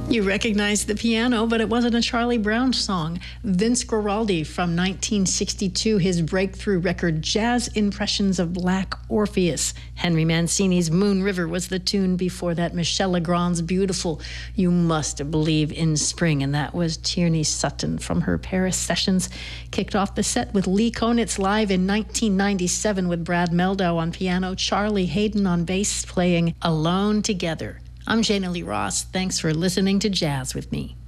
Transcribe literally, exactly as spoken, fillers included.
You recognize the piano, but it wasn't a Charlie Brown song. Vince Guaraldi from nineteen sixty-two, his breakthrough record, Jazz Impressions of Black Orpheus. Henry Mancini's Moon River was the tune before that. Michel Legrand's beautiful You Must Believe in Spring, and that was Tierney Sutton from her Paris sessions. Kicked off the set with Lee Konitz live in nineteen ninety-seven with Brad Meldow on piano, Charlie Hayden on bass playing Alone Together. I'm Jana Lee Ross. Thanks for listening to Jazz with me.